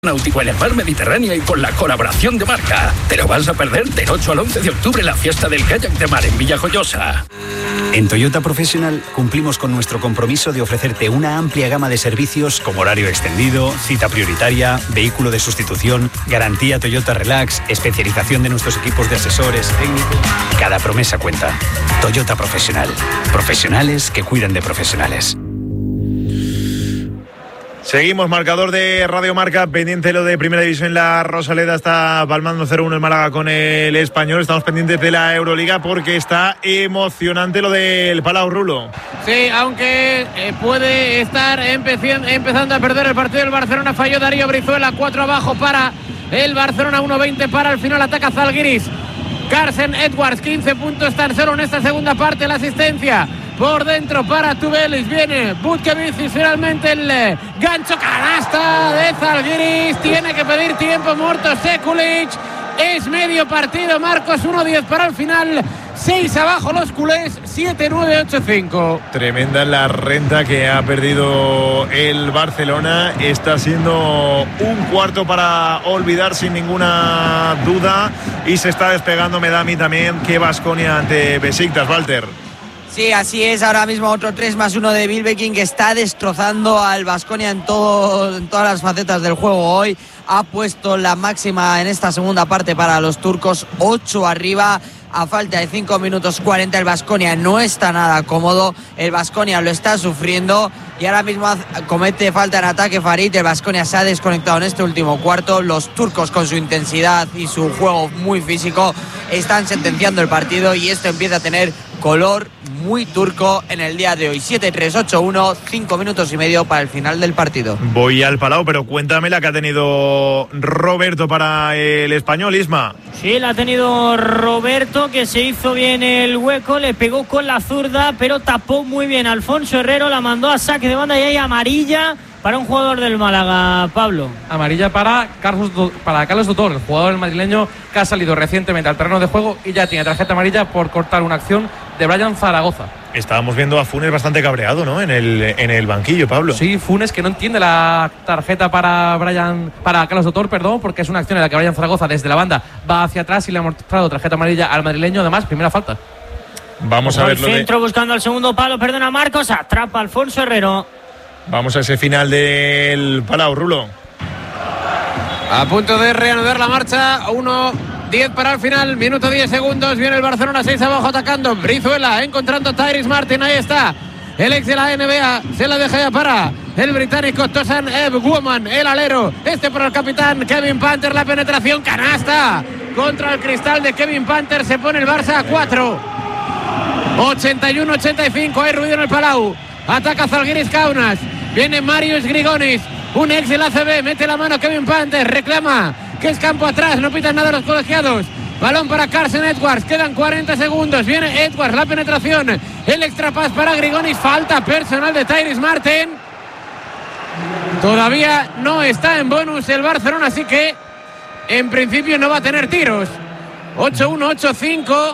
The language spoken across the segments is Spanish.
Náutico en el mar Mediterráneo y con la colaboración de Marca. Te lo vas a perder del 8 al 11 de octubre la fiesta del kayak de mar en Villajoyosa. En Toyota Professional cumplimos con nuestro compromiso de ofrecerte una amplia gama de servicios como horario extendido, cita prioritaria, vehículo de sustitución, garantía Toyota Relax, especialización de nuestros equipos de asesores técnicos. Cada promesa cuenta. Toyota Professional. Profesionales que cuidan de profesionales. Seguimos, marcador de Radio Marca, pendiente lo de Primera División. La Rosaleda está palmando 0-1 el Málaga con el Español. Estamos pendientes de la Euroliga porque está emocionante lo del Palau, Rulo. Sí, aunque puede estar empezando a perder el partido. El Barcelona falló Darío Brizuela, 4 abajo para el Barcelona, 1-20 para el final. Ataca Zalgiris. Carsen Edwards, 15 puntos tan solo en esta segunda parte. La asistencia por dentro para Tubelis, viene Butkevic, finalmente el gancho, canasta de Zalgiris, tiene que pedir tiempo muerto Sekulic, es medio partido, Marcos, 1-10 para el final, 6 abajo los culés, 7-9, 8-5. Tremenda la renta que ha perdido el Barcelona, está siendo un cuarto para olvidar sin ninguna duda y se está despegando, me da a mí también, que Baskonia ante Besiktas, Walter. Sí, así es, ahora mismo otro 3+1 de Bilbekin que está destrozando al Baskonia en todas las facetas del juego hoy. Ha puesto la máxima en esta segunda parte para los turcos, 8 arriba. A falta de 5 minutos 40 el Baskonia no está nada cómodo, el Baskonia lo está sufriendo y ahora mismo comete falta en ataque Farid. El Baskonia se ha desconectado en este último cuarto, los turcos con su intensidad y su juego muy físico están sentenciando el partido y esto empieza a tener color muy turco en el día de hoy. 7-3, 8-1, 5 minutos y medio para el final del partido. Voy al Palau, pero cuéntame la que ha tenido Roberto para el Español, Isma. Sí, la ha tenido Roberto, que se hizo bien el hueco, le pegó con la zurda, pero tapó muy bien Alfonso Herrero, la mandó a saque de banda y hay amarilla para un jugador del Málaga, Pablo. Amarilla para Carlos Tutor, el jugador madrileño que ha salido recientemente al terreno de juego y ya tiene tarjeta amarilla por cortar una acción de Brian Zaragoza. Estábamos viendo a Funes bastante cabreado, ¿no? En el banquillo, Pablo. Sí, Funes que no entiende la tarjeta para Carlos Tutor, porque es una acción en la que Brian Zaragoza desde la banda va hacia atrás y le ha mostrado tarjeta amarilla al madrileño, además, primera falta. Vamos a verlo. Centro buscando el segundo palo, perdona Marcos, atrapa Alfonso Herrero. Vamos a ese final del Palau, Rulo. A punto de reanudar la marcha, 1-10 para el final, minuto 10 segundos, viene el Barcelona, 6 abajo atacando, Brizuela encontrando Tyrese Martin, ahí está, el ex de la NBA, se la deja ya para el británico Tosan Ebwoman, el alero, por el capitán Kevin Panther, la penetración, canasta, contra el cristal de Kevin Panther, se pone el Barça a 4, 81-85, hay ruido en el Palau. Ataca Zalgiris Kaunas, viene Marius Grigonis, un ex del ACB, mete la mano Kevin Panther, reclama que es campo atrás, no pitan nada los colegiados, balón para Carsen Edwards, quedan 40 segundos, viene Edwards, la penetración, el extra pass para Grigonis, falta personal de Tyrese Martin, todavía no está en bonus el Barcelona, así que en principio no va a tener tiros. 8-1, 8-5.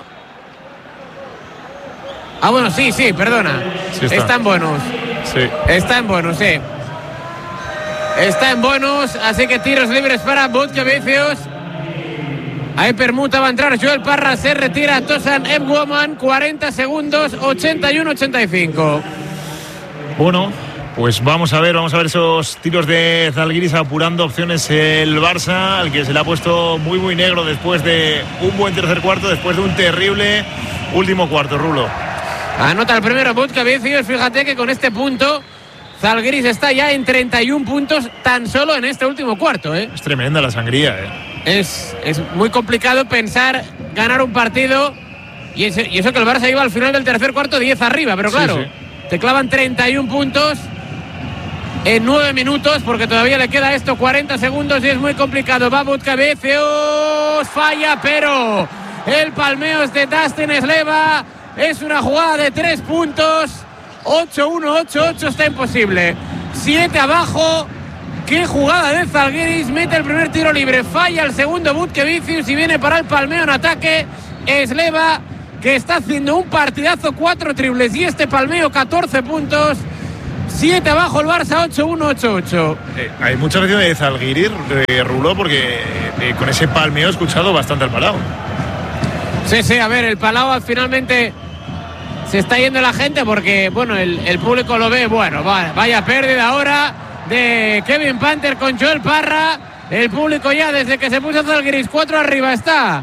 Ah, bueno, sí, perdona. Sí está en bonus. Sí. Está en bonus, sí. Está en bonus, así que tiros libres para Butkevic. Ahí permuta, va a entrar Joel Parra, se retira Tosan Ebwoman, 40 segundos, 81-85. Bueno, pues vamos a ver esos tiros de Zalgiris apurando opciones el Barça, al que se le ha puesto muy muy negro después de un buen tercer cuarto, después de un terrible último cuarto, Rulo. Anota el primero Butkevic, fíjate que con este punto Zalgiris está ya en 31 puntos tan solo en este último cuarto, ¿eh? Es tremenda la sangría, Es muy complicado pensar ganar un partido y eso que el Barça iba al final del tercer cuarto 10 arriba, pero claro, sí. Te clavan 31 puntos en 9 minutos porque todavía le queda esto 40 segundos y es muy complicado. Va Butkevic, falla, pero el palmeo es de Dustin Sleva. Es una jugada de 3 puntos. 8-1, 8-8, está imposible. 7 abajo. Qué jugada de Zalgiris. Mete el primer tiro libre. Falla el segundo Butkevic y viene para el palmeo en ataque. Sleva, que está haciendo un partidazo, 4 triples y este palmeo 14 puntos. 7 abajo el Barça, 8-1, 8-8. Hay mucha afición de Zalgiris, Rulo, porque con ese palmeo he escuchado bastante al Palau. Sí, a ver, el Palau finalmente se está yendo la gente porque, bueno, el público lo ve. Bueno, vaya pérdida ahora de Kevin Panther con Joel Parra. El público ya desde que se puso Zalgiris 4 arriba está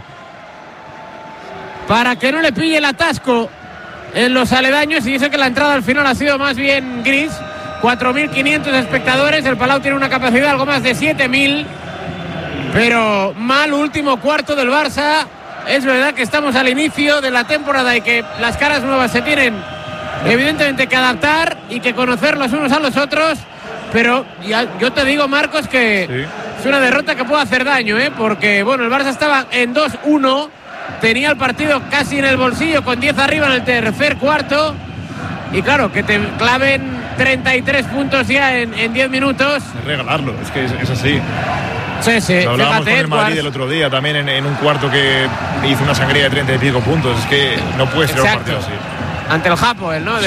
para que no le pille el atasco en los aledaños, y eso que la entrada al final ha sido más bien gris. 4.500 espectadores, el Palau tiene una capacidad algo más de 7.000, pero mal último cuarto del Barça. Es verdad que estamos al inicio de la temporada y que las caras nuevas se tienen evidentemente que adaptar y que conocer los unos a los otros, pero yo te digo, Marcos, que sí, es una derrota que puede hacer daño, porque bueno, el Barça estaba en 2-1, tenía el partido casi en el bolsillo con 10 arriba en el tercer cuarto, y claro, que te claven 33 puntos ya en 10 minutos. Es regalarlo, es que es así. Sí, lo hablábamos con el Madrid el otro día también en un cuarto que hizo una sangría de 30 y pico puntos. Es que no puede ser un partido así. Ante el Hapoel, ¿no? Sí.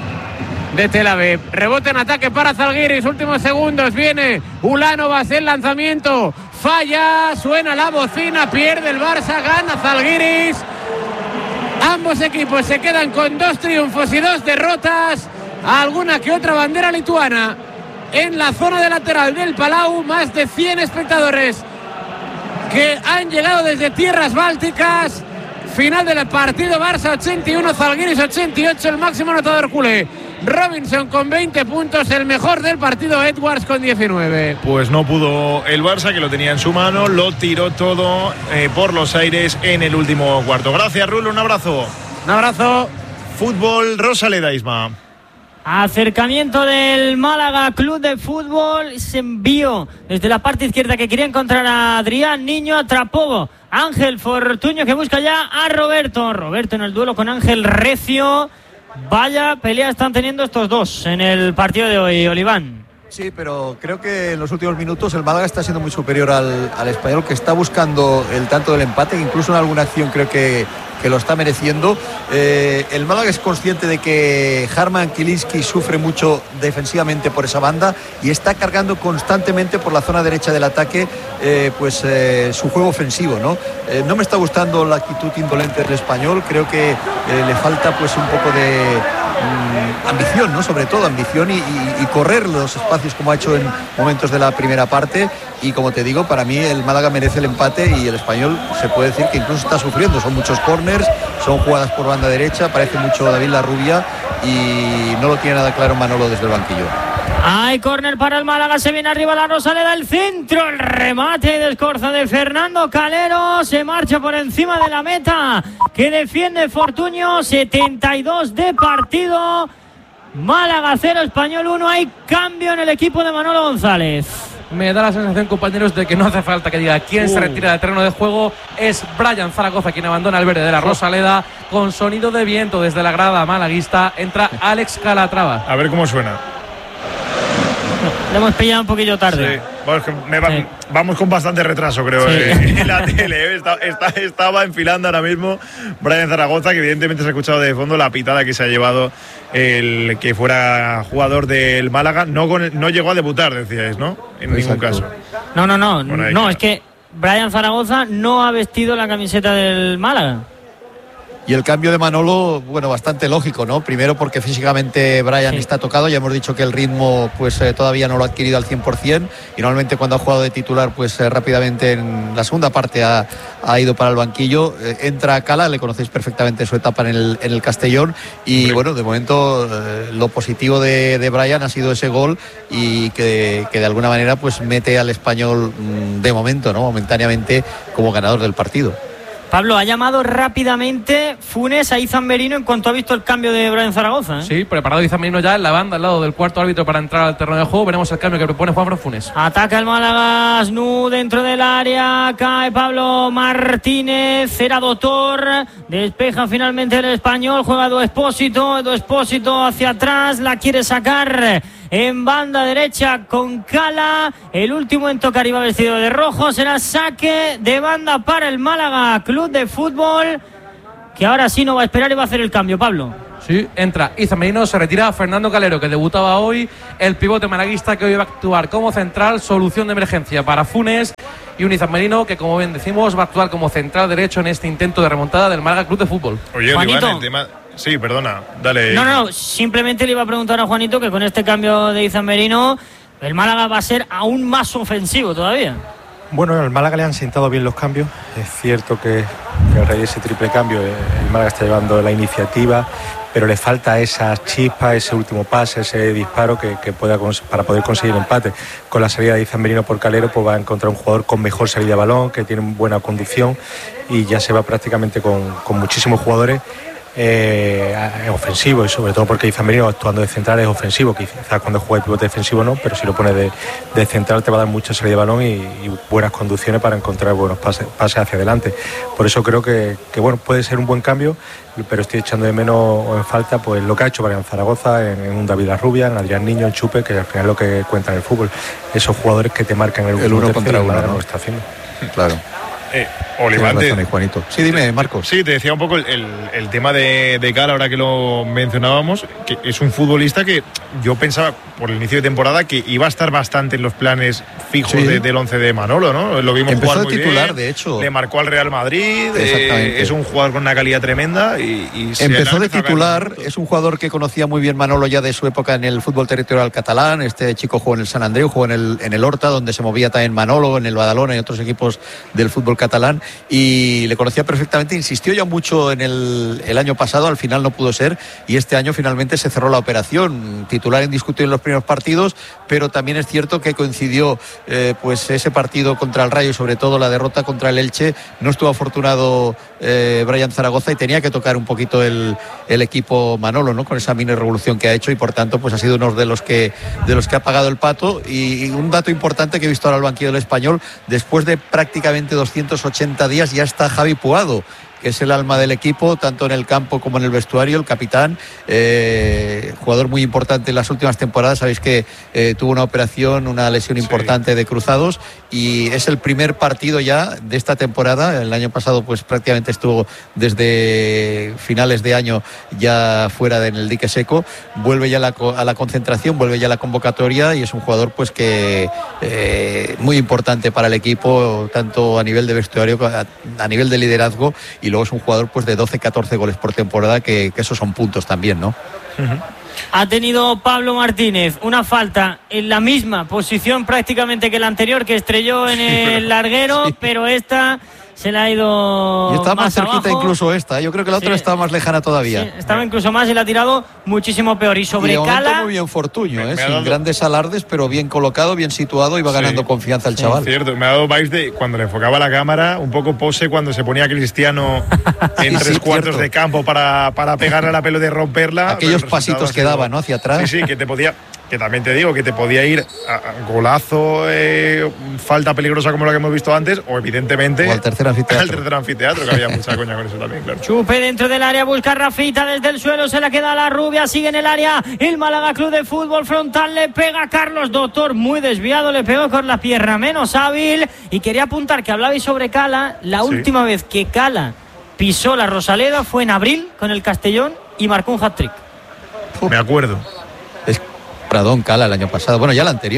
De Tel Aviv. Rebote en ataque para Zalgiris. Últimos segundos. Viene Ulanovas, el lanzamiento. Falla. Suena la bocina. Pierde el Barça. Gana Zalgiris. Ambos equipos se quedan con 2 triunfos y 2 derrotas. Alguna que otra bandera lituana en la zona de lateral del Palau. Más de 100 espectadores que han llegado desde tierras bálticas. Final del partido, Barça 81, Zalgiris 88. El máximo anotador culé, Robinson, con 20 puntos. El mejor del partido, Edwards, con 19. Pues no pudo el Barça, que lo tenía en su mano. Lo tiró todo por los aires en el último cuarto. Gracias, Rulo, un abrazo. Un abrazo. Fútbol, Rosaleda, Isma. Acercamiento del Málaga Club de Fútbol. Se envió desde la parte izquierda que quería encontrar a Adrián Niño. Atrapó Ángel Fortuño, que busca ya a Roberto. Roberto en el duelo con Ángel Recio. Vaya pelea están teniendo estos dos en el partido de hoy, Oliván. Sí, pero creo que en los últimos minutos el Málaga está siendo muy superior al Español, que está buscando el tanto del empate, que incluso en alguna acción creo que lo está mereciendo. El Málaga es consciente de que Harman Kilinski sufre mucho defensivamente por esa banda y está cargando constantemente por la zona derecha del ataque su juego ofensivo, ¿no? No me está gustando la actitud indolente del Español. Creo que le falta pues un poco de ambición, ¿no? Sobre todo ambición y correr los espacios como ha hecho en momentos de la primera parte. Y como te digo, para mí el Málaga merece el empate y el Español se puede decir que incluso está sufriendo. Son muchos córners, son jugadas por banda derecha, parece mucho David Larrubia y no lo tiene nada claro Manolo desde el banquillo. Hay córner para el Málaga, se viene arriba la Rosaleda, el centro, el remate de escorza de Fernando Calero, se marcha por encima de la meta que defiende Fortuño. 72 de partido, Málaga 0, Español 1. Hay cambio en el equipo de Manolo González. Me da la sensación, compañeros, de que no hace falta que diga quién se retira del terreno de juego. Es Brian Zaragoza quien abandona el verde de la Rosaleda. Con sonido de viento desde la grada malaguista entra Alex Calatrava. A ver cómo suena. Le hemos pillado un poquillo tarde. Sí. Bueno, es que vamos con bastante retraso, creo, en la tele. Estaba enfilando ahora mismo Brian Zaragoza, que evidentemente se ha escuchado de fondo la pitada que se ha llevado el que fuera jugador del Málaga. No llegó a debutar, decíais, ¿no? En ningún caso. No, es que Brian Zaragoza no ha vestido la camiseta del Málaga. Y el cambio de Manolo, bueno, bastante lógico, ¿no? Primero porque físicamente Brian está tocado, ya hemos dicho que el ritmo pues todavía no lo ha adquirido al 100% y normalmente cuando ha jugado de titular pues rápidamente en la segunda parte ha ido para el banquillo. Entra Cala, le conocéis perfectamente su etapa en el Castellón y bueno, de momento lo positivo de Brian ha sido ese gol y que de alguna manera pues mete al Español de momento, ¿no? Momentáneamente como ganador del partido. Pablo, ha llamado rápidamente Funes a Izan Merino en cuanto ha visto el cambio de Brian Zaragoza. Sí, preparado Izan Merino ya en la banda al lado del cuarto árbitro para entrar al terreno de juego. Veremos el cambio que propone Juanfran Funes. Ataca el Málaga, Asnú dentro del área, cae Pablo Martínez, era Dotor, despeja finalmente el Español, juega Edu Expósito hacia atrás, la quiere sacar en banda derecha con Cala. El último en tocar iba vestido de rojo. Será saque de banda para el Málaga Club de Fútbol, que ahora sí no va a esperar y va a hacer el cambio, Pablo. Sí, entra Izan Merino, se retira Fernando Calero, que debutaba hoy, el pivote malaguista que hoy va a actuar como central, solución de emergencia para Funes, y un Izan Merino que, como bien decimos, va a actuar como central derecho en este intento de remontada del Málaga Club de Fútbol. Oye, Juanito. Oliván, el tema... Sí, perdona, dale. No, simplemente le iba a preguntar a Juanito que con este cambio de Izan Merino el Málaga va a ser aún más ofensivo todavía. Bueno, al Málaga le han sentado bien los cambios. Es cierto que a raíz de ese triple cambio el Málaga está llevando la iniciativa, pero le falta esa chispa, ese último pase, ese disparo que pueda para poder conseguir el empate. Con la salida de Izan Merino por Calero, pues va a encontrar un jugador con mejor salida de balón, que tiene buena conducción, y ya se va prácticamente con muchísimos jugadores ofensivo, y sobre todo porque Izan Merino actuando de central es ofensivo, quizás cuando juega de pivote defensivo no, pero si lo pone de central te va a dar mucha salida de balón y buenas conducciones para encontrar buenos pases hacia adelante. Por eso creo que bueno, puede ser un buen cambio, pero estoy echando de menos o en falta pues lo que ha hecho Brian Zaragoza en un David Larrubia, en Adrián Niño, en Chupe, que al final es lo que cuenta en el fútbol, esos jugadores que te marcan el uno contra uno, ¿no? Lo está haciendo. Claro. Oliván, Juanito. Sí, dime, Marcos. Sí, te decía un poco el tema de Cala, ahora que lo mencionábamos, que es un futbolista que yo pensaba por el inicio de temporada que iba a estar bastante en los planes fijos del 11 de Manolo, ¿no? Lo vimos empezó jugar de muy titular, bien, de hecho. le marcó al Real Madrid, es un jugador con una calidad tremenda y empezó de titular, es un jugador que conocía muy bien Manolo ya de su época en el fútbol territorial catalán. Este chico jugó en el San Andreu, jugó en el Horta, donde se movía también Manolo, en el Badalona y otros equipos del fútbol catalán, y le conocía perfectamente. Insistió ya mucho en el año pasado, al final no pudo ser, y este año finalmente se cerró la operación. Titular indiscutible en los primeros partidos, pero también es cierto que coincidió pues ese partido contra el Rayo y sobre todo la derrota contra el Elche. No estuvo afortunado Brian Zaragoza y tenía que tocar un poquito el equipo Manolo, ¿no? Con esa mini revolución que ha hecho, y por tanto pues ha sido uno de los que ha pagado el pato. Y un dato importante que he visto ahora al banquillo del Español: después de prácticamente 280 días ya está Javi Puado, que es el alma del equipo, tanto en el campo como en el vestuario, el capitán, jugador muy importante en las últimas temporadas. Sabéis que tuvo una lesión importante de cruzados, y es el primer partido ya de esta temporada. El año pasado pues prácticamente estuvo desde finales de año ya fuera en el dique seco. Vuelve ya a la concentración, vuelve ya a la convocatoria, y es un jugador pues que muy importante para el equipo, tanto a nivel de vestuario, a nivel de liderazgo, y luego es un jugador pues de 12-14 goles por temporada, que esos son puntos también, ¿no? Ha tenido Pablo Martínez una falta en la misma posición prácticamente que la anterior, que estrelló en el larguero, pero esta se la ha ido y está más cerquita abajo. Incluso esta, yo creo que la otra estaba más lejana todavía. Sí, estaba incluso más y la ha tirado muchísimo peor. Y sobre Cala, muy bien Fortuño, sin grandes alardes, pero bien colocado, bien situado, y va ganando confianza el chaval. Cierto, me ha dado vibes de cuando le enfocaba la cámara, un poco pose cuando se ponía Cristiano en tres cuartos de campo para pegarle a la pelota y romperla. Aquellos pasitos que daba, ¿no? Hacia atrás. Sí, que te podía... Que también te digo que te podía ir a golazo, falta peligrosa como la que hemos visto antes, o evidentemente o al tercer anfiteatro, que había mucha coña con eso también, claro. Chupe dentro del área, busca a Rafita desde el suelo, se la queda a la Rubia, sigue en el área el Málaga Club de Fútbol, frontal, le pega a Carlos Doctor, muy desviado, le pegó con la pierna menos hábil. Y quería apuntar que hablabais sobre Cala. La última vez que Cala pisó la Rosaleda fue en abril con el Castellón y marcó un hat-trick. Me acuerdo. Pradón, Cala el año pasado, bueno, ya el anterior,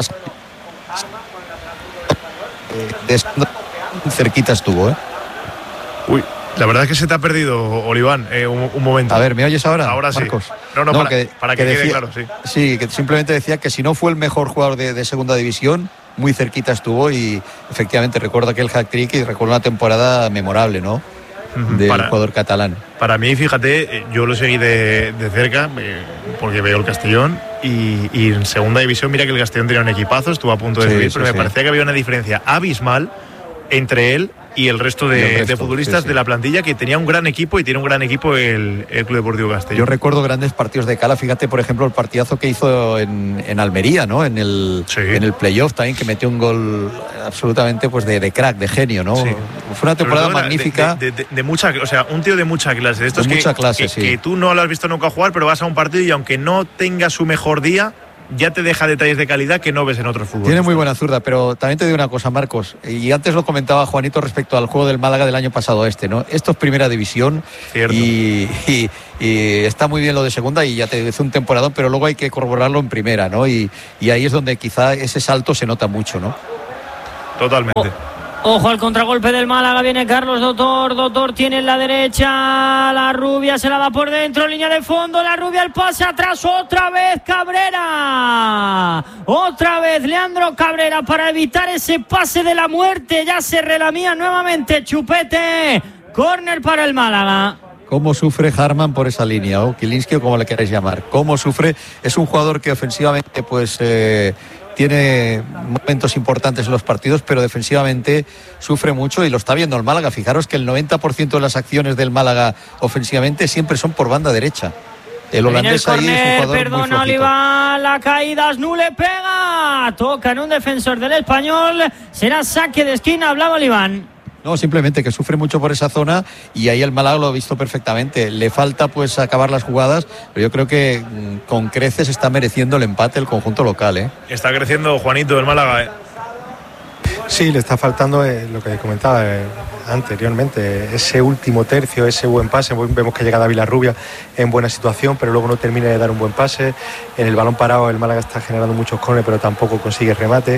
cerquita estuvo, Uy, la verdad es que se te ha perdido, Oliván, un momento. A ver, ¿me oyes ahora? Ahora sí. Marcos. No, para que quede claro, sí. Sí, que simplemente decía que si no fue el mejor jugador de segunda división, muy cerquita estuvo, y efectivamente recuerdo aquel hat-trick y recuerdo una temporada memorable, ¿no? Del jugador catalán. Para mí, fíjate, yo lo seguí de cerca porque veo el Castellón, y en segunda división, mira que el Castellón tenía un equipazo, estuvo a punto de subir, pero me parecía que había una diferencia abismal entre él y el resto de futbolistas de la plantilla, que tenía un gran equipo, y tiene un gran equipo el Club Deportivo Castellón. Yo recuerdo grandes partidos de Cala, fíjate por ejemplo el partidazo que hizo en Almería, ¿no? En el playoff también, que metió un gol absolutamente pues de crack, de genio, ¿no? Sí. Fue una temporada magnífica. De mucha, o sea, un tío de mucha clase. De estos que tú no lo has visto nunca jugar, pero vas a un partido y aunque no tenga su mejor día, ya te deja detalles de calidad que no ves en otros fútbol. Tiene muy buena zurda, pero también te digo una cosa, Marcos, y antes lo comentaba Juanito respecto al juego del Málaga del año pasado ¿no? Esto es primera división. Cierto. Y está muy bien lo de segunda y ya te dice un temporadón, pero luego hay que corroborarlo en primera, ¿no? Y ahí es donde quizá ese salto se nota mucho, ¿no? Totalmente. Ojo al contragolpe del Málaga, viene Carlos Dotor tiene en la derecha, la Rubia se la da por dentro, línea de fondo, la Rubia el pase atrás, otra vez Cabrera, otra vez Leandro Cabrera para evitar ese pase de la muerte, ya se relamía nuevamente Chupete, córner para el Málaga. Cómo sufre Harman por esa línea, o Kilinski o como le queráis llamar, cómo sufre, es un jugador que ofensivamente pues tiene momentos importantes en los partidos, pero defensivamente sufre mucho y lo está viendo el Málaga. Fijaros que el 90% de las acciones del Málaga ofensivamente siempre son por banda derecha. El holandés ahí es un jugador muy flojito. Oliva, la caída, Asnú le pega, toca en un defensor del Español, será saque de esquina, hablaba Oliván. No, simplemente que sufre mucho por esa zona y ahí el Málaga lo ha visto perfectamente. Le falta pues acabar las jugadas, pero yo creo que con creces está mereciendo el empate el conjunto local, Está creciendo Juanito el Málaga, Sí, le está faltando lo que comentaba anteriormente, ese último tercio, ese buen pase. Vemos que llega David Larrubia en buena situación, pero luego no termina de dar un buen pase. En el balón parado el Málaga está generando muchos córneres, pero tampoco consigue remate.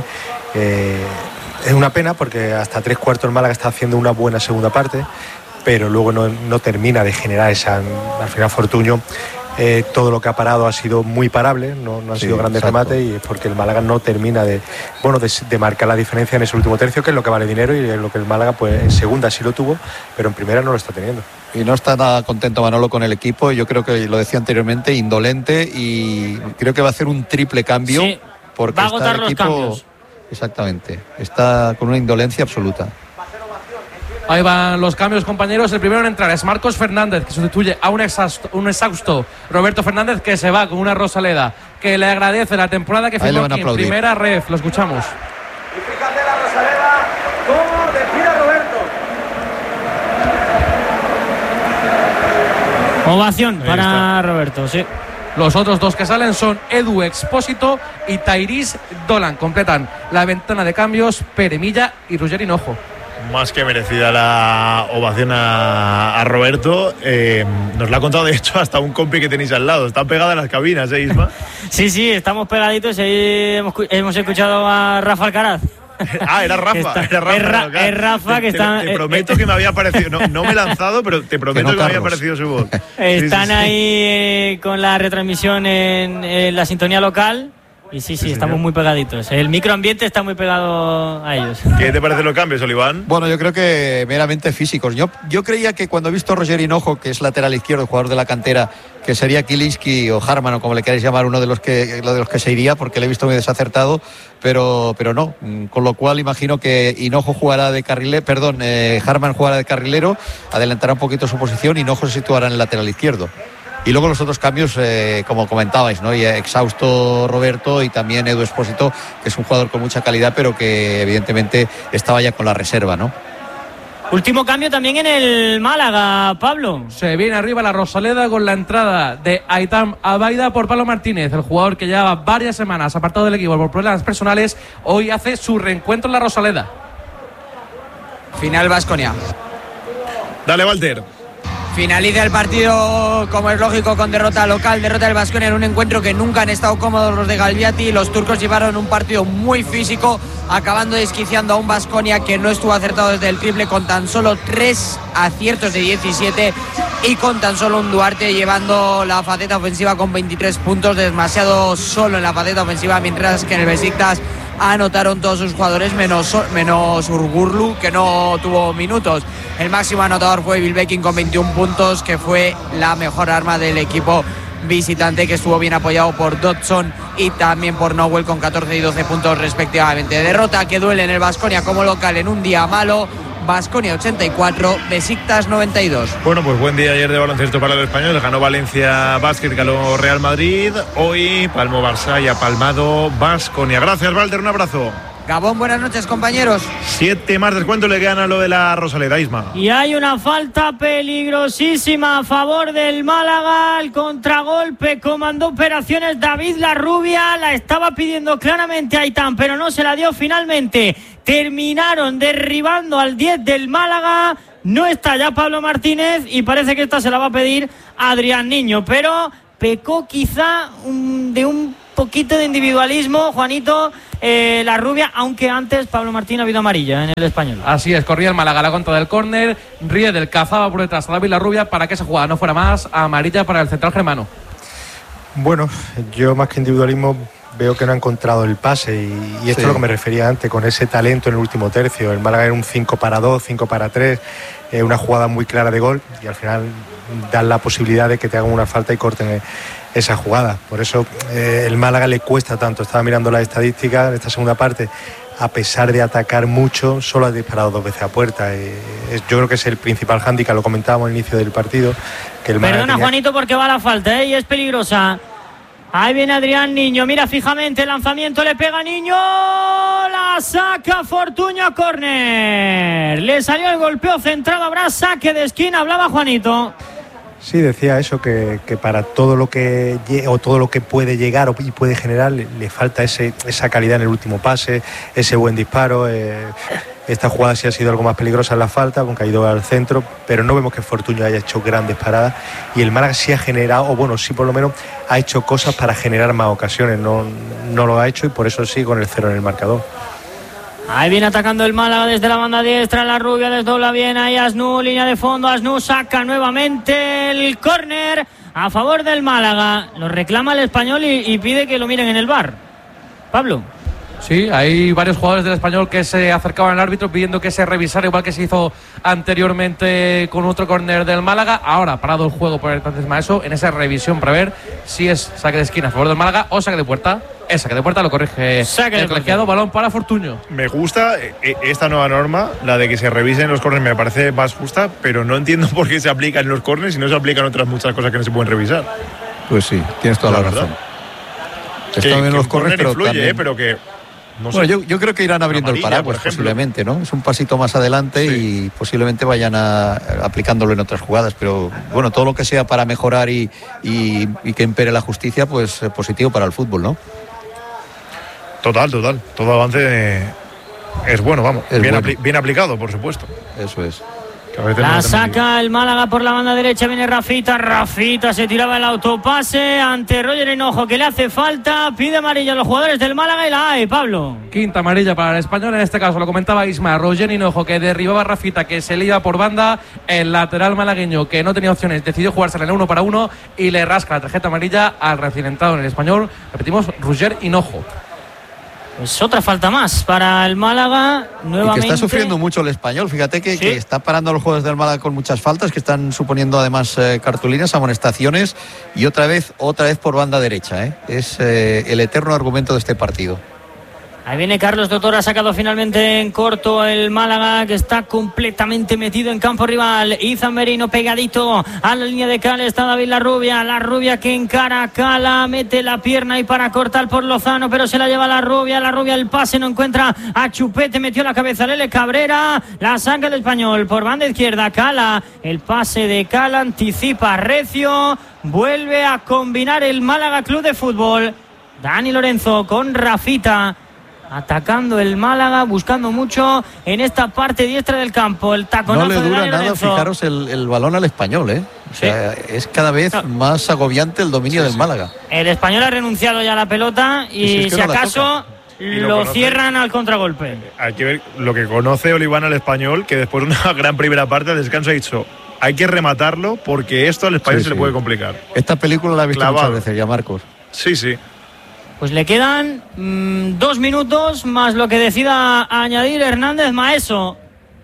Es una pena porque hasta 3/4 el Málaga está haciendo una buena segunda parte, pero luego no termina de generar esa. Al final Fortuño, todo lo que ha parado ha sido muy parable, no han sido grandes remates, y es porque el Málaga no termina de marcar la diferencia en ese último tercio, que es lo que vale dinero y es lo que el Málaga pues en segunda sí lo tuvo, pero en primera no lo está teniendo. Y no está nada contento Manolo con el equipo. Yo creo que lo decía anteriormente, indolente, y creo que va a hacer un triple cambio, porque va a agotar los cambios. Exactamente, está con una indolencia absoluta. Ahí van los cambios, compañeros. El primero en entrar es Marcos Fernández, que sustituye a un exhausto Roberto Fernández, que se va con una Rosaleda, que le agradece la temporada que firmó aquí en primera ref. Lo escuchamos. Y fíjate la Rosaleda, cómo despide a Roberto. Ovación para Roberto, sí. Los otros dos que salen son Edu Expósito y Tairis Dolan. Completan la ventana de cambios Pere Milla y Roger Hinojo. Más que merecida la ovación a Roberto. Nos lo ha contado de hecho hasta un compi que tenéis al lado. Están pegadas las cabinas, Isma. Sí, estamos pegaditos. Ahí hemos escuchado a Rafa Alcaraz. Era Rafa. Es Rafa que está. Te prometo que me había parecido. No me he lanzado, pero te prometo que me había parecido su voz. Están ahí con la retransmisión en la sintonía local. Y sí, estamos muy pegaditos. El microambiente está muy pegado a ellos. ¿Qué te parecen los cambios, Oliván? Bueno, yo creo que meramente físicos. Yo creía que cuando he visto a Roger Hinojo, que es lateral izquierdo, jugador de la cantera, que sería Kilinski o Harman, o como le queráis llamar, uno de los que se iría, porque le he visto muy desacertado, pero no. Con lo cual imagino que Hinojo jugará de carrilero, Harman jugará de carrilero, adelantará un poquito su posición y Hinojo se situará en el lateral izquierdo. Y luego los otros cambios, como comentabais, ¿no? Y exhausto Roberto y también Edu Expósito, que es un jugador con mucha calidad, pero que evidentemente estaba ya con la reserva, ¿no? Último cambio también en el Málaga, Pablo. Se viene arriba la Rosaleda con la entrada de Aitam Abaida por Pablo Martínez, el jugador que lleva varias semanas apartado del equipo por problemas personales. Hoy hace su reencuentro en la Rosaleda. Final Baskonia. Dale, Walter. Finaliza el partido, como es lógico, con derrota local, derrota del Baskonia en un encuentro que nunca han estado cómodos los de Galbiati. Los turcos llevaron un partido muy físico, acabando desquiciando a un Baskonia que no estuvo acertado desde el triple, con tan solo 3 aciertos de 17 y con tan solo un Duarte llevando la faceta ofensiva con 23 puntos, demasiado solo en la faceta ofensiva, mientras que en el Besiktas anotaron todos sus jugadores menos Urgurlu, que no tuvo minutos. El máximo anotador fue Bilbekin con 21 puntos, que fue la mejor arma del equipo visitante, que estuvo bien apoyado por Dodson y también por Nowell con 14 y 12 puntos respectivamente. Derrota que duele en el Baskonia como local en un día malo. Baskonia 84, Besiktas 92. Bueno, pues buen día ayer de baloncesto para el Español. Ganó Valencia Basket, ganó Real Madrid. Hoy palmó Barça y ha palmado Baskonia. Gracias, Walter, un abrazo. Gabón, buenas noches, compañeros. 7 más descuento le quedan a lo de la Rosaleda, Isma. Y hay una falta peligrosísima a favor del Málaga. El contragolpe comandó operaciones David Larrubia. La estaba pidiendo claramente Aitán, pero no se la dio finalmente. Terminaron derribando al 10 del Málaga. No está ya Pablo Martínez y parece que esta se la va a pedir Adrián Niño. Pero pecó quizá de un poquito de individualismo, Juanito, Larrubia, aunque antes Pablo Martín ha habido amarilla en el Español. Así es, corría el Málaga a la contra del córner, Riedel cazaba por detrás a David Larrubia para que esa jugada no fuera más amarilla para el central germano. Bueno, yo más que individualismo veo que no ha encontrado el pase y esto es lo que me refería antes, con ese talento en el último tercio. El Málaga era un 5-2, 5-3, una jugada muy clara de gol y al final dan la posibilidad de que te hagan una falta y corten esa jugada. Por eso el Málaga le cuesta tanto. Estaba mirando las estadísticas en esta segunda parte. A pesar de atacar mucho, solo ha disparado 2 veces a puerta. Yo creo que es el principal hándicap, lo comentábamos al inicio del partido. Que el Málaga Perdona, Juanito, porque va la falta, y es peligrosa. Ahí viene Adrián Niño, mira fijamente el lanzamiento, le pega Niño, la saca Fortuño, córner. Le salió el golpeo centrado, habrá saque de esquina, hablaba Juanito. Sí, decía eso, que para todo lo que puede llegar y puede generar le falta esa calidad en el último pase, ese buen disparo. Esta jugada sí ha sido algo más peligrosa en la falta, con caído al centro, pero no vemos que Fortuño haya hecho grandes paradas y el Málaga sí ha generado, o bueno, sí por lo menos ha hecho cosas para generar más ocasiones, no lo ha hecho y por eso sí con el 0 en el marcador. Ahí viene atacando el Málaga desde la banda diestra, Larrubia desdobla bien, ahí Asnú, línea de fondo, Asnú saca nuevamente el córner a favor del Málaga. Lo reclama el Español y pide que lo miren en el VAR. Pablo. Sí, hay varios jugadores del Español que se acercaban al árbitro pidiendo que se revisara, igual que se hizo anteriormente con otro córner del Málaga. Ahora parado el juego por el entonces Maeso, en esa revisión para ver si es saque de esquina a favor del Málaga o saque de puerta. Es saque de puerta, lo corrige el colegiado, balón para Fortuño. Me gusta esta nueva norma, la de que se revisen los córners, me parece más justa, pero no entiendo por qué se aplica en los córners y no se aplican otras muchas cosas que no se pueden revisar. Pues sí, tienes toda la razón. Está bien los córners, pero influye, también... pero que... No sé. Bueno, yo creo que irán abriendo el paraguas posiblemente, ¿no? Es un pasito más adelante y posiblemente vayan aplicándolo en otras jugadas, pero bueno, todo lo que sea para mejorar y que impere la justicia, pues positivo para el fútbol, ¿no? Total. Todo avance es bueno, vamos. Bien aplicado, por supuesto. Eso es. La saca el Málaga por la banda derecha, viene Rafita se tiraba el autopase ante Roger Hinojo, que le hace falta, pide amarilla a los jugadores del Málaga y la hay, Pablo. Quinta amarilla para el Español, en este caso lo comentaba Isma, Roger Hinojo que derribaba a Rafita, que se le iba por banda, el lateral malagueño que no tenía opciones, decidió jugársela en el 1 para 1 y le rasca la tarjeta amarilla al reaccidentado en el Español, repetimos, Roger Hinojo. Pues otra falta más para el Málaga, nuevamente. Y que está sufriendo mucho el Español. Fíjate que está parando a los jugadores del Málaga con muchas faltas, que están suponiendo además cartulinas, amonestaciones y otra vez por banda derecha. Es el eterno argumento de este partido. Ahí viene Carlos Doctor, ha sacado finalmente en corto el Málaga, que está completamente metido en campo rival. Izan Merino pegadito a la línea de Cala, está David Larrubia que encara a Cala, mete la pierna y para cortar por Lozano, pero se la lleva Larrubia el pase, no encuentra a Chupete, metió la cabeza Lele Cabrera, la saca el Español por banda izquierda, Cala, el pase de Cala, anticipa Recio, vuelve a combinar el Málaga Club de Fútbol. Dani Lorenzo con Rafita, atacando el Málaga, buscando mucho en esta parte diestra del campo. El taconazo no le dura de nada, Lorenzo. Fijaros el balón al Español, O sea, es cada vez más agobiante el dominio del Málaga. El Español ha renunciado ya a la pelota y si acaso lo cierran al contragolpe. Hay que ver lo que conoce Oliván al Español, que después de una gran primera parte de descanso ha dicho: hay que rematarlo porque esto al Español se le puede complicar. Esta película la he visto muchas veces ya, Marcos. Sí. Pues le quedan 2 minutos más lo que decida añadir Hernández Maeso.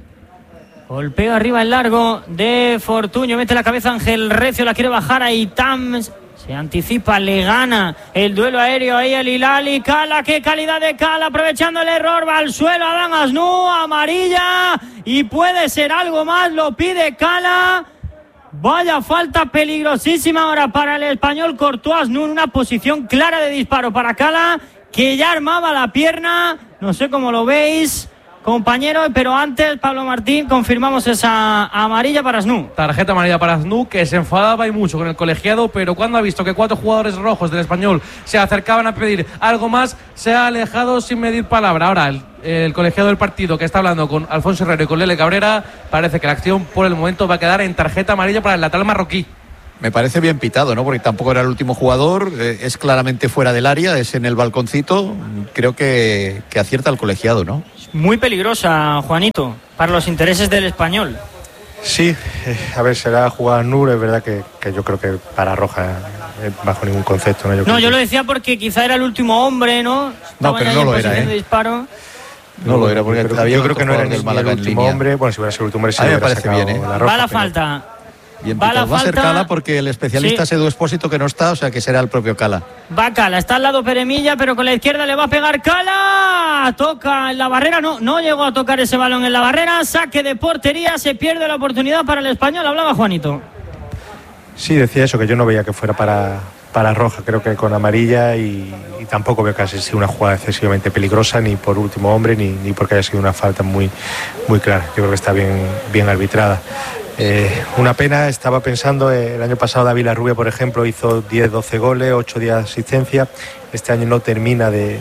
Golpeo arriba el largo de Fortuño, mete la cabeza Ángel Recio, la quiere bajar a Itam, se anticipa, le gana el duelo aéreo ahí el Hilali. Cala, qué calidad de Cala, aprovechando el error, va al suelo Adán Asnú, amarilla y puede ser algo más, lo pide Cala. Vaya falta peligrosísima ahora para el Español. Cortó Asnú en una posición clara de disparo para Cala, que ya armaba la pierna. No sé cómo lo veis, compañeros, pero antes, Pablo Martín, confirmamos esa amarilla para Asnú. Tarjeta amarilla para Asnú, que se enfadaba y mucho con el colegiado, pero cuando ha visto que 4 jugadores rojos del Español se acercaban a pedir algo más, se ha alejado sin medir palabra. Ahora, el colegiado del partido, que está hablando con Alfonso Herrero y con Lele Cabrera, parece que la acción por el momento va a quedar en tarjeta amarilla para el lateral marroquí. Me parece bien pitado, ¿no? Porque tampoco era el último jugador, es claramente fuera del área, es en el balconcito. Creo que acierta el colegiado, ¿no? Muy peligrosa, Juanito, para los intereses del Español. Sí, a ver, será jugar Nur, es verdad que yo creo que para roja, bajo ningún concepto, ¿no? Yo lo decía porque quizá era el último hombre, ¿no? No, pero no lo era, de disparo. No lo era, porque yo creo que no era ni el último hombre. Bueno, si hubiera sido el último hombre, sí. A mí me parece bien, ¿eh? Va la falta. Bien, va a ser Cala porque el especialista sí. Edu Expósito que no está, o sea que será el propio Cala. Va Cala, está al lado Peremilla, pero con la izquierda le va a pegar Cala. Toca en la barrera, no llegó a tocar ese balón en la barrera. Saque de portería, se pierde la oportunidad para el Español. Hablaba Juanito. Sí, decía eso, que yo no veía que fuera para roja, creo que con amarilla y tampoco veo que haya sido una jugada excesivamente peligrosa, ni por último hombre, ni porque haya sido una falta muy, muy clara. Yo creo que está bien arbitrada. Una pena, estaba pensando, el año pasado David Larrubia, por ejemplo, hizo 10-12 goles, 8 días de asistencia. Este año no termina de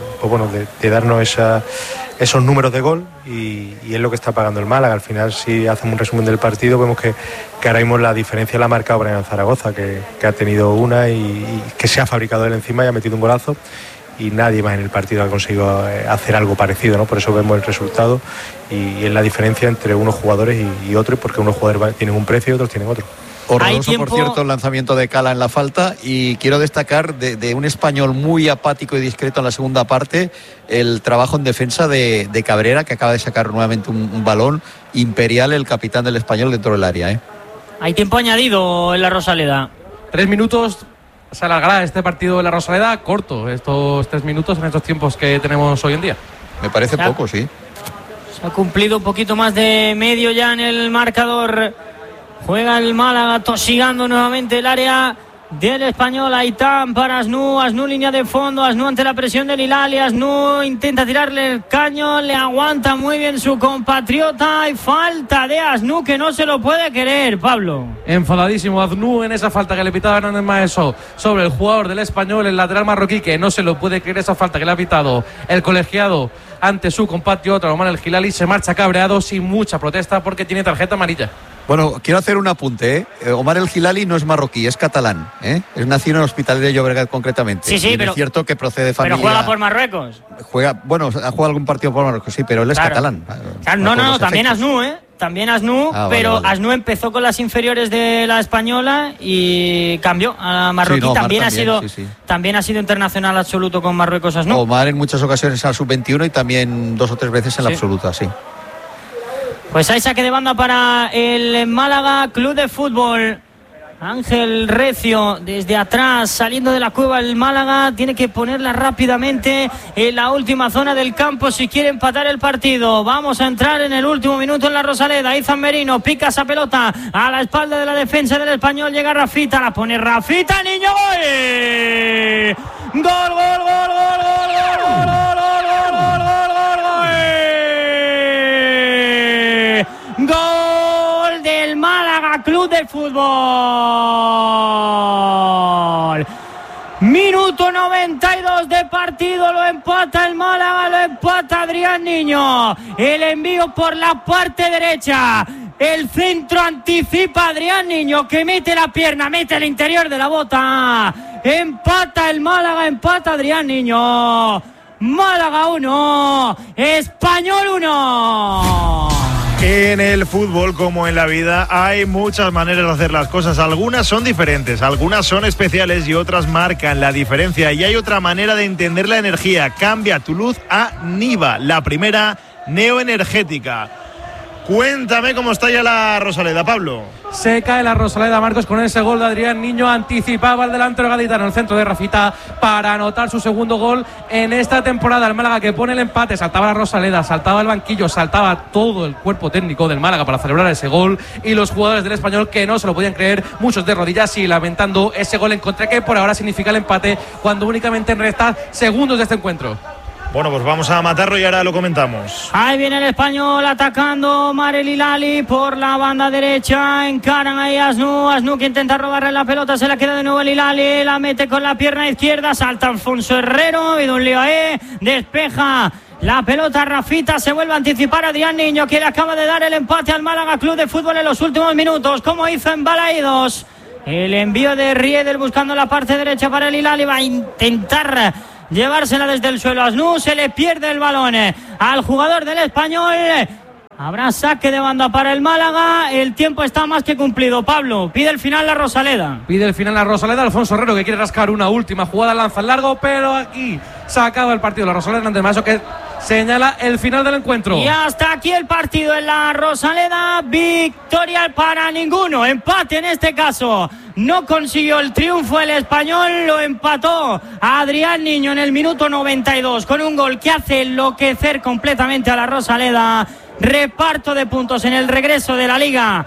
darnos esos números de gol y es lo que está pagando el Málaga. Al final, si hacemos un resumen del partido, vemos que ahora mismo la diferencia la ha marcado Brian Zaragoza, que ha tenido una y que se ha fabricado él encima y ha metido un golazo. Y nadie más en el partido ha conseguido hacer algo parecido, ¿no? Por eso vemos el resultado y es la diferencia entre unos jugadores y otros, porque unos jugadores tienen un precio y otros tienen otro. Horroroso, por cierto, el lanzamiento de Cala en la falta, y quiero destacar de un Español muy apático y discreto en la segunda parte, el trabajo en defensa de Cabrera, que acaba de sacar nuevamente un balón imperial, el capitán del Español dentro del área, ¿eh? Hay tiempo añadido en la Rosaleda. 3 minutos. Se alargará este partido de la Rosaleda corto, estos 3 minutos en estos tiempos que tenemos hoy en día. Me parece poco, sí. Se ha cumplido un poquito más de medio ya en el marcador. Juega el Málaga tosigando nuevamente el área del Español. Aitán para Asnú, línea de fondo, Asnú ante la presión del Hilal, Asnú intenta tirarle el caño, le aguanta muy bien su compatriota y falta de Asnú que no se lo puede querer, Pablo. Enfadadísimo Asnú en esa falta que le pitaba Hernández Maeso sobre el jugador del Español, el lateral marroquí, que no se lo puede creer esa falta que le ha pitado el colegiado ante su compatriota Omar El Hilali. Se marcha cabreado sin mucha protesta porque tiene tarjeta amarilla. Bueno, quiero hacer un apunte, ¿eh? Omar El Hilali no es marroquí, es catalán, ¿eh? Es nacido en el Hospitalet de Llobregat concretamente. Sí, pero es cierto que procede de familia. Pero juega por Marruecos. Ha jugado algún partido por Marruecos, sí, pero él es catalán. Claro, no, también Asnú, ¿eh? También Asnú, pero vale. Asnú empezó con las inferiores de la española y cambió a Marroquí. Sí, también ha sido internacional absoluto con Marruecos Asnú. Omar en muchas ocasiones a sub-21 y también 2 o 3 veces en la absoluta, sí. Pues hay saque de banda para el Málaga Club de Fútbol. Ángel Recio desde atrás, saliendo de la cueva el Málaga, tiene que ponerla rápidamente en la última zona del campo si quiere empatar el partido. Vamos a entrar en el último minuto en la Rosaleda. Izan Merino pica esa pelota a la espalda de la defensa del Español, llega Rafita, la pone Rafita, niño, gol. Gol, gol, gol, gol, gol, gol, gol. Gol del Málaga Club de Fútbol. Minuto 92 de partido, lo empata el Málaga, lo empata Adrián Niño. El envío por la parte derecha. El centro anticipa Adrián Niño, que mete la pierna, mete el interior de la bota. Empata el Málaga, empata Adrián Niño. Málaga 1, Español 1. En el fútbol, como en la vida, hay muchas maneras de hacer las cosas. Algunas son diferentes, algunas son especiales y otras marcan la diferencia. Y hay otra manera de entender la energía. Cambia tu luz a Niva, la primera neoenergética. Cuéntame cómo está ya la Rosaleda, Pablo. Se cae la Rosaleda, Marcos, con ese gol de Adrián Niño. Anticipaba el delantero gaditano en el centro de Rafita para anotar su segundo gol en esta temporada. El Málaga que pone el empate, saltaba la Rosaleda, saltaba el banquillo, saltaba todo el cuerpo técnico del Málaga para celebrar ese gol, y los jugadores del Español que no se lo podían creer, muchos de rodillas y lamentando ese gol en contra que por ahora significa el empate cuando únicamente resta segundos de este encuentro. Bueno, pues vamos a matarlo y ahora lo comentamos. Ahí viene el Español atacando. Marel Hilali por la banda derecha. Encaran ahí a Asnú que intenta robarle la pelota. Se la queda de nuevo el Hilali. La mete con la pierna izquierda. Salta Alfonso Herrero. Ha habido un lío ahí. Despeja la pelota Rafita. Se vuelve a anticipar Adrián Niño, que le acaba de dar el empate al Málaga Club de Fútbol en los últimos minutos. Como hizo en Balaídos. El envío de Riedel buscando la parte derecha para el Hilali. Va a intentar llevársela desde el suelo. Asnú, se le pierde el balón al jugador del Español. Habrá saque de banda para el Málaga. El tiempo está más que cumplido. Pablo, pide el final la Rosaleda. Pide el final la Rosaleda. Alfonso Herrero, que quiere rascar una última jugada, lanza al largo, pero aquí se acaba el partido. La Rosaleda, antes más, que señala el final del encuentro. Y hasta aquí el partido en la Rosaleda. Victoria para ninguno. Empate en este caso. No consiguió el triunfo el Español. Lo empató a Adrián Niño en el minuto 92 con un gol que hace enloquecer completamente a la Rosaleda. Reparto de puntos en el regreso de la Liga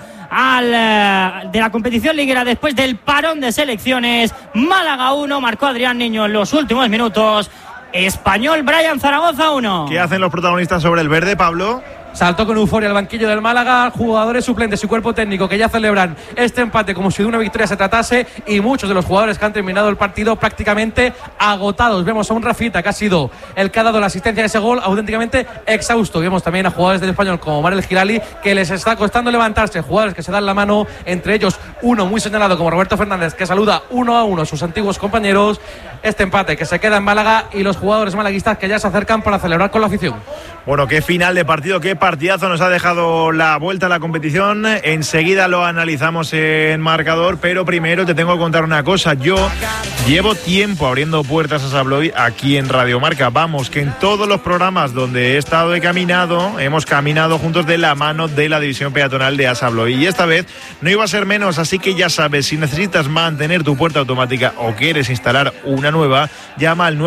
de la competición liguera después del parón de selecciones. Málaga 1, marcó Adrián Niño en los últimos minutos. Español Brian Zaragoza 1. ¿Qué hacen los protagonistas sobre el verde, Pablo? Saltó con euforia al banquillo del Málaga, jugadores suplentes y cuerpo técnico que ya celebran este empate como si de una victoria se tratase, y muchos de los jugadores que han terminado el partido prácticamente agotados. Vemos a un Rafita que ha sido el que ha dado la asistencia a ese gol auténticamente exhausto. Vemos también a jugadores del Español como Marel Hilali que les está costando levantarse, jugadores que se dan la mano, entre ellos uno muy señalado como Roberto Fernández, que saluda 1-1 a sus antiguos compañeros. Este empate que se queda en Málaga y los jugadores malaguistas que ya se acercan para celebrar con la afición. Bueno, qué final de partido, qué partidazo nos ha dejado la vuelta a la competición. Enseguida lo analizamos en marcador, pero primero te tengo que contar una cosa. Yo llevo tiempo abriendo puertas a Sabloy aquí en Radio Marca. Vamos, que en todos los programas donde he estado hemos caminado juntos de la mano de la división peatonal de Asabloy. Y esta vez no iba a ser menos, así que ya sabes, si necesitas mantener tu puerta automática o quieres instalar una nueva, llama al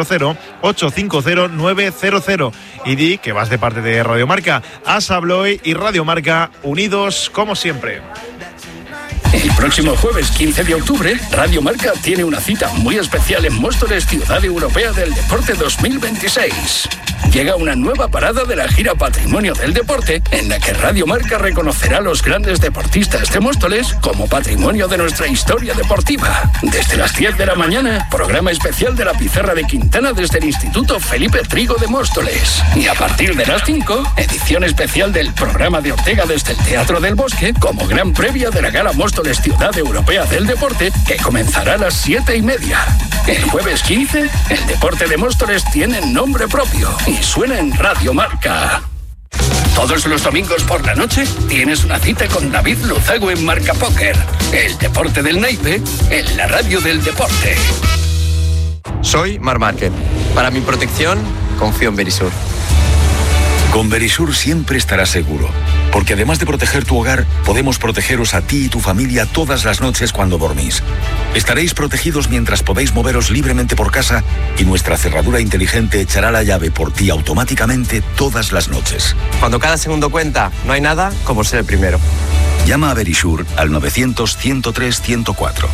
900-850-900 y di que vas de parte de Radio Marca. Asabloy y Radio Marca, unidos como siempre. El próximo jueves 15 de octubre, Radio Marca tiene una cita muy especial en Móstoles, Ciudad Europea del Deporte 2026. Llega una nueva parada de la gira Patrimonio del Deporte, en la que Radio Marca reconocerá a los grandes deportistas de Móstoles como patrimonio de nuestra historia deportiva. Desde las 10 de la mañana, programa especial de la Pizarra de Quintana desde el Instituto Felipe Trigo de Móstoles. Y a partir de las 5, edición especial del programa de Ortega desde el Teatro del Bosque, como gran previa de la Gala Móstoles Ciudad Europea del Deporte, que comenzará a las 7:30. El jueves 15, el deporte de Móstoles tiene nombre propio y suena en Radio Marca. Todos los domingos por la noche tienes una cita con David Luzago en Marca Póker. El deporte del naipe en la radio del deporte. Soy Marc Márquez. Para mi protección, confío en Verisur. Con Verisur siempre estarás seguro, porque además de proteger tu hogar, podemos protegeros a ti y tu familia todas las noches cuando dormís. Estaréis protegidos mientras podéis moveros libremente por casa y nuestra cerradura inteligente echará la llave por ti automáticamente todas las noches. Cuando cada segundo cuenta, no hay nada como ser el primero. Llama a Verisur al 900-103-104.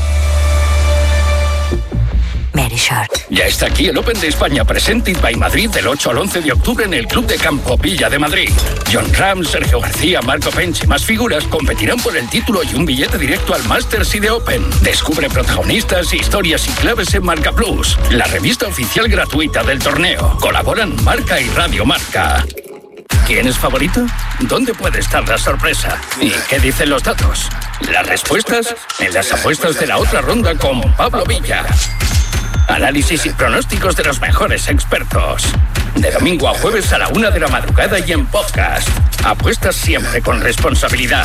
Verisur. Ya está aquí el Open de España Presented by Madrid del 8 al 11 de octubre en el Club de Campo Villa de Madrid. John Ram, Sergio García, Marco Pench y más figuras competirán por el título y un billete directo al Masters y de Open. Descubre protagonistas, historias y claves en Marca Plus, la revista oficial gratuita del torneo. Colaboran Marca y Radio Marca. ¿Quién es favorito? ¿Dónde puede estar la sorpresa? ¿Y qué dicen los datos? Las respuestas en las apuestas de la otra ronda con Pablo Villa. Análisis y pronósticos de los mejores expertos. De domingo a jueves a la 1 de la madrugada y en podcast. Apuestas siempre con responsabilidad.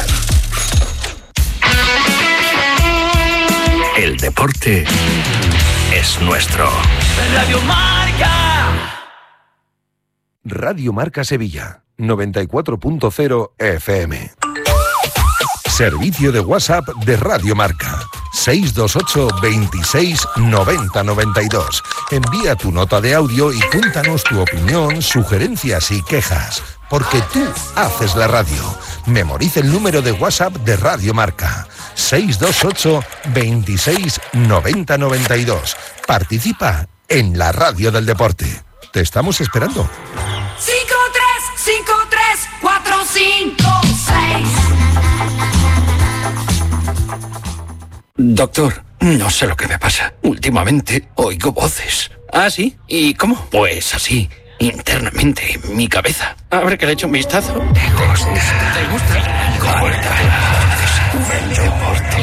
El deporte es nuestro. Radio Marca. Radio Marca Sevilla, 94.0 FM. Servicio de WhatsApp de Radio Marca. 628 26 90 92. Envía tu nota de audio y cuéntanos tu opinión, sugerencias y quejas. Porque tú haces la radio. Memoriza el número de WhatsApp de Radio Marca. 628 26 90 92. Participa en la radio del deporte. Te estamos esperando. 5-3-5-3-4-5-6. Doctor, no sé lo que me pasa. Últimamente oigo voces. ¿Ah, sí? ¿Y cómo? Pues así, internamente, en mi cabeza. A ver que le echo un vistazo. ¿Te gusta? El deporte.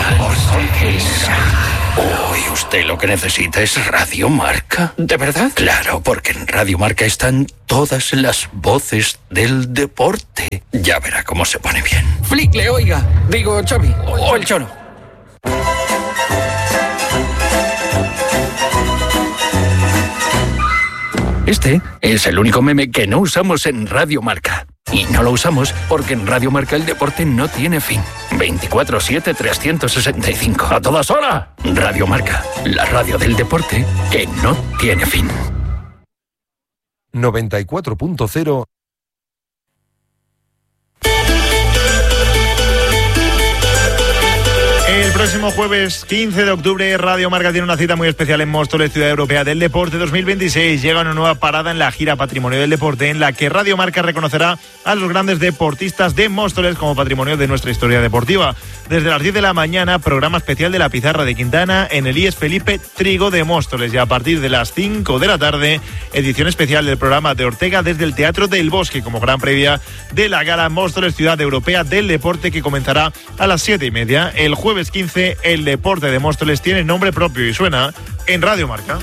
Uy, usted lo que necesita es Radio Marca. ¿De verdad? Claro, porque en Radio Marca están todas las voces del deporte. Ya verá cómo se pone bien. Flickle, oiga. Digo, Xavi. O el Choro. Este es el único meme que no usamos en Radio Marca. Y no lo usamos porque en Radio Marca el deporte no tiene fin. 24/7, 365. ¡A todas horas! Radio Marca, la radio del deporte que no tiene fin. 94.0. El próximo jueves 15 de octubre, Radio Marca tiene una cita muy especial en Móstoles, Ciudad Europea del Deporte 2026. Llega una nueva parada en la gira Patrimonio del Deporte, en la que Radio Marca reconocerá a los grandes deportistas de Móstoles como patrimonio de nuestra historia deportiva. Desde las 10 de la mañana, programa especial de la Pizarra de Quintana en el IES Felipe Trigo de Móstoles. Y a partir de las 5 de la tarde, edición especial del programa de Ortega desde el Teatro del Bosque, como gran previa de la gala Móstoles, Ciudad Europea del Deporte, que comenzará a las 7:30. El jueves 15, el deporte de Móstoles tiene nombre propio y suena en Radio Marca.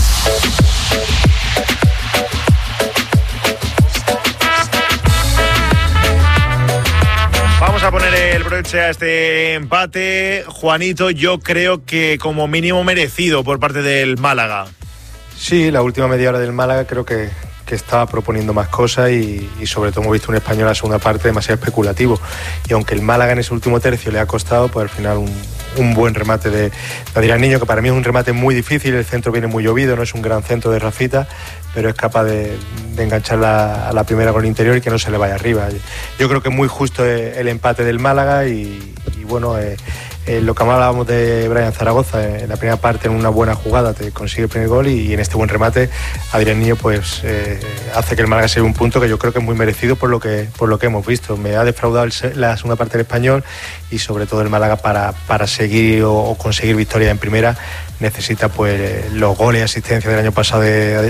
Vamos a poner el broche a este empate. Juanito, yo creo que como mínimo merecido por parte del Málaga. Sí, la última media hora del Málaga creo que estaba proponiendo más cosas y sobre todo hemos visto un Español en la segunda parte demasiado especulativo. Y aunque el Málaga en ese último tercio le ha costado, pues al final un buen remate de Adrián Niño, que para mí es un remate muy difícil. El centro viene muy llovido, no es un gran centro de Rafita, pero es capaz de engancharla a la primera con el interior y que no se le vaya arriba. Yo creo que es muy justo el empate del Málaga y bueno, lo que hablábamos de Brian Zaragoza, en la primera parte en una buena jugada te consigue el primer gol y en este buen remate Adrián Niño pues hace que el Málaga se lleve un punto que yo creo que es muy merecido por lo que hemos visto. Me ha defraudado la segunda parte del Español y sobre todo el Málaga para seguir o conseguir victoria en primera necesita pues los goles y asistencia del año pasado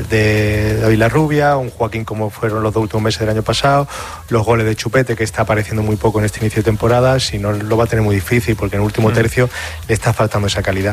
de David Larrubia, un Joaquín como fueron los 2 últimos meses del año pasado, los goles de Chupete, que está apareciendo muy poco en este inicio de temporada. Si no, lo va a tener muy difícil porque en el último tercio le está faltando esa calidad.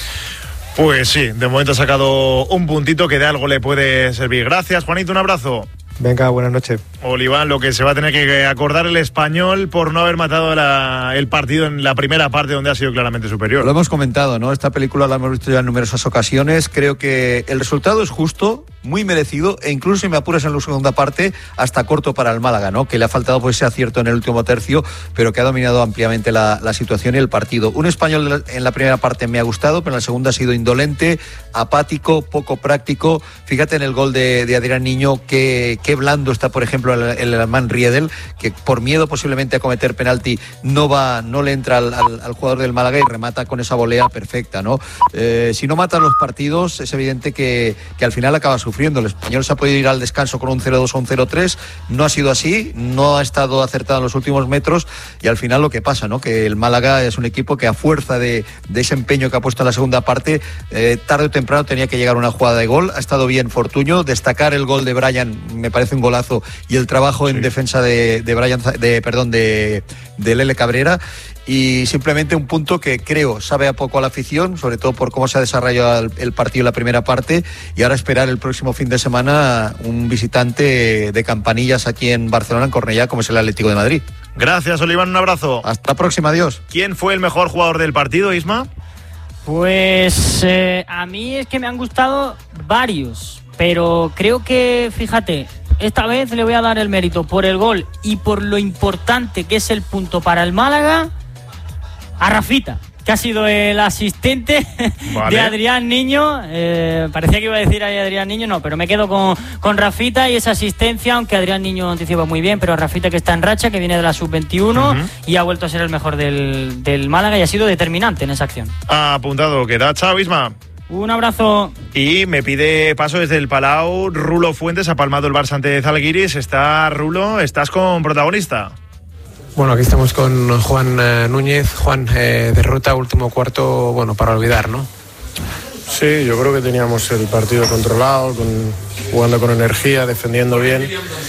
Pues sí, de momento ha sacado un puntito que de algo le puede servir. Gracias, Juanito, un abrazo. Venga, buenas noches. Oliván, lo que se va a tener que acordar el Español por no haber matado el partido en la primera parte donde ha sido claramente superior. Lo hemos comentado, ¿no? Esta película la hemos visto ya en numerosas ocasiones. Creo que el resultado es justo, muy merecido e incluso, si me apuras en la segunda parte, hasta corto para el Málaga, ¿no? Que le ha faltado pues ese acierto en el último tercio, pero que ha dominado ampliamente la situación y el partido. Un Español en la primera parte me ha gustado, pero en la segunda ha sido indolente, apático, poco práctico. Fíjate en el gol de Adrián Niño, qué blando está, por ejemplo, el alemán Riedel, que por miedo posiblemente a cometer penalti no le entra al jugador del Málaga y remata con esa volea perfecta, ¿no? Si no matan los partidos, es evidente que al final acaba sufriendo. El Español se ha podido ir al descanso con un 0-2 o un 0-3, no ha sido así, no ha estado acertado en los últimos metros y al final lo que pasa, ¿no? Que el Málaga es un equipo que a fuerza de ese empeño que ha puesto en la segunda parte, tarde o temprano tenía que llegar una jugada de gol. Ha estado bien Fortuño, destacar el gol de Brian, me parece un golazo, y el trabajo en defensa de Lele Cabrera, y simplemente un punto que creo sabe a poco a la afición, sobre todo por cómo se ha desarrollado el partido en la primera parte, y ahora esperar el próximo fin de semana un visitante de campanillas aquí en Barcelona, en Cornellá, como es el Atlético de Madrid. Gracias, Oliván, un abrazo. Hasta la próxima, adiós. ¿Quién fue el mejor jugador del partido, Isma? Pues a mí es que me han gustado varios, pero creo que, fíjate, esta vez le voy a dar el mérito por el gol y por lo importante que es el punto para el Málaga a Rafita, que ha sido el asistente de Adrián Niño. Parecía que iba a decir ahí Adrián Niño, no, pero me quedo con Rafita y esa asistencia, aunque Adrián Niño anticipa muy bien, pero Rafita, que está en racha, que viene de la sub-21 y ha vuelto a ser el mejor del Málaga y ha sido determinante en esa acción. Apuntado queda. Chao, Isma. Un abrazo. Y me pide paso desde el Palau Rulo Fuentes, ha palmado el Barça ante Zalgiris. Está Rulo, estás con protagonista. Bueno, aquí estamos con Juan Núñez. Juan, derrota último cuarto, bueno, para olvidar, ¿no? Sí, yo creo que teníamos el partido controlado, jugando con energía, defendiendo bien.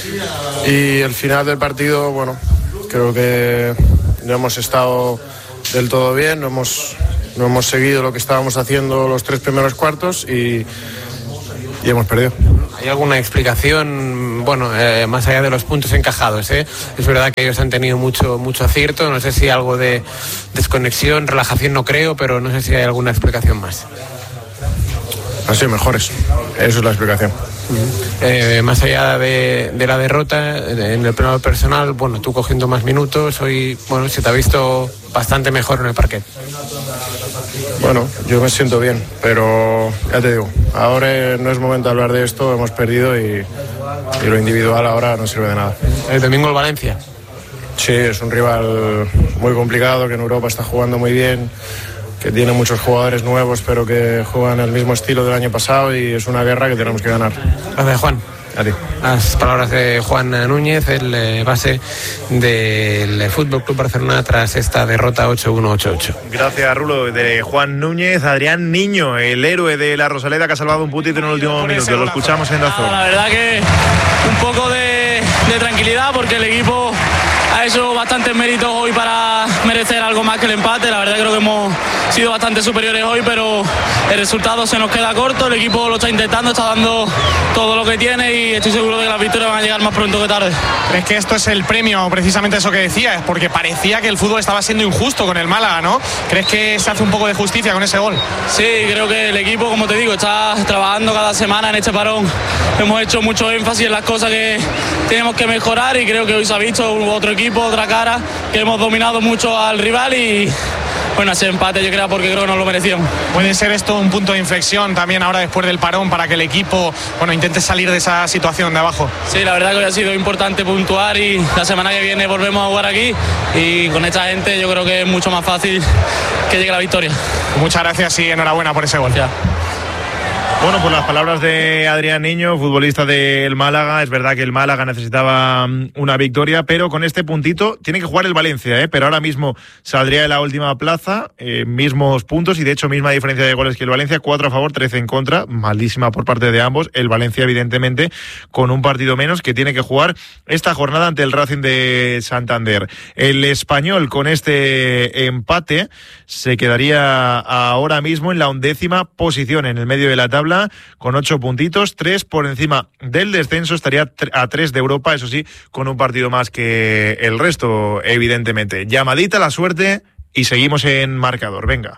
Y el final del partido, bueno, creo que no hemos estado del todo bien, no hemos seguido lo que estábamos haciendo los 3 primeros cuartos y hemos perdido. ¿Hay alguna explicación, bueno, más allá de los puntos encajados? Es verdad que ellos han tenido mucho acierto, no sé si algo de desconexión, relajación no creo, pero no sé si hay alguna explicación más. Han sido mejores, eso es la explicación. Más allá de la derrota, en el plano personal, bueno, tú cogiendo más minutos, hoy, bueno, se te ha visto bastante mejor en el parquet. Bueno, yo me siento bien, pero ya te digo, ahora no es momento de hablar de esto, hemos perdido y lo individual ahora no sirve de nada. El domingo el Valencia. Sí, es un rival muy complicado, que en Europa está jugando muy bien, que tiene muchos jugadores nuevos, pero que juegan el mismo estilo del año pasado y es una guerra que tenemos que ganar. Gracias, Juan. A ti. Las palabras de Juan Núñez, el base del FC Barcelona tras esta derrota 8-1, 8-8. Gracias, Rulo. De Juan Núñez, Adrián Niño, el héroe de la Rosaleda que ha salvado un puntito en el último minuto. Lo escuchamos en Dazón. La verdad que un poco de tranquilidad porque el equipo ha hecho bastantes méritos hoy para merecer algo más que el empate. La verdad creo que hemos sido bastante superiores hoy, pero el resultado se nos queda corto. El equipo lo está intentando, está dando todo lo que tiene y estoy seguro de que las victorias van a llegar más pronto que tarde. ¿Crees que esto es el premio, precisamente eso que decías? Porque parecía que el fútbol estaba siendo injusto con el Málaga, ¿no? ¿Crees que se hace un poco de justicia con ese gol? Sí, creo que el equipo, como te digo, está trabajando cada semana en este parón. Hemos hecho mucho énfasis en las cosas que tenemos que mejorar y creo que hoy se ha visto otro equipo, otra cara, que hemos dominado mucho al rival y bueno, ese empate yo creo porque creo que nos lo merecíamos. ¿Puede ser esto un punto de inflexión también ahora después del parón para que el equipo, bueno, intente salir de esa situación de abajo? Sí, la verdad que hoy ha sido importante puntuar y la semana que viene volvemos a jugar aquí y con esta gente yo creo que es mucho más fácil que llegue la victoria. Muchas gracias y enhorabuena por ese gol. Ya. Bueno, por las palabras de Adrián Niño, futbolista del Málaga, es verdad que el Málaga necesitaba una victoria, pero con este puntito tiene que jugar el Valencia, pero ahora mismo saldría de la última plaza, mismos puntos y de hecho misma diferencia de goles que el Valencia, 4 a favor, 13 en contra, malísima por parte de ambos, el Valencia evidentemente con un partido menos que tiene que jugar esta jornada ante el Racing de Santander. El Español con este empate se quedaría ahora mismo en la 11ª posición en el medio de la tabla, con 8 puntitos, 3 por encima del descenso, estaría a 3 de Europa, eso sí, con un partido más que el resto, evidentemente. Llamadita a la suerte y seguimos en marcador, venga.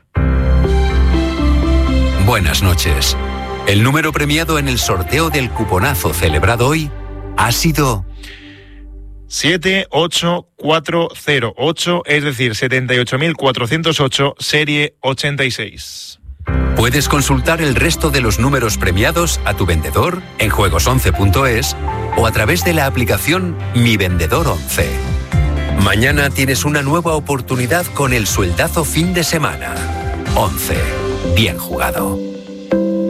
Buenas noches. El número premiado en el sorteo del cuponazo celebrado hoy ha sido 78408, es decir, 78.408, serie 86. Puedes consultar el resto de los números premiados a tu vendedor en juegos11.es o a través de la aplicación Mi Vendedor 11. Mañana tienes una nueva oportunidad con el sueldazo fin de semana. 11. Bien jugado.